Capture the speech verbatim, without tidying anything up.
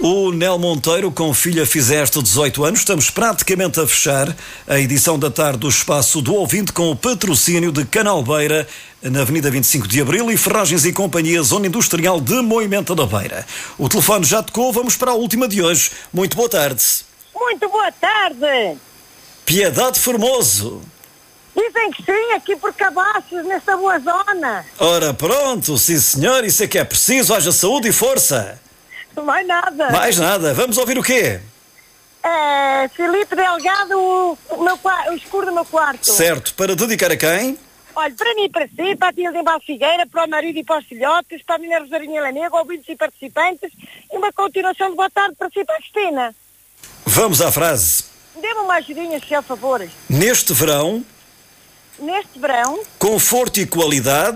O Nel Monteiro, com filha, fizeste dezoito anos. Estamos praticamente a fechar a edição da tarde do Espaço do Ouvinte com o patrocínio de Canalbeira, na Avenida vinte e cinco de Abril, e Ferragens e Companhia, Zona Industrial de Moimenta da Beira. O telefone já tocou, vamos para a última de hoje. Muito boa tarde. Muito boa tarde. Piedade Formoso. Dizem que sim, aqui por Cabaços, nesta boa zona. Ora pronto, sim senhor, isso é que é preciso, haja saúde e força. Mais nada. Mais nada, vamos ouvir o quê? É, Filipe Delgado, o, o, meu, o escuro do meu quarto. Certo, para dedicar a quem? Olha, para mim e para si, para a tia de Figueira, para o marido e para os filhotes, para a minha Rosarinha Lanego, ouvintes e participantes, e uma continuação de boa tarde para si e para a Cristina. Vamos à frase. Dê-me uma ajudinha, se a favor. Neste verão, Neste verão, conforto e qualidade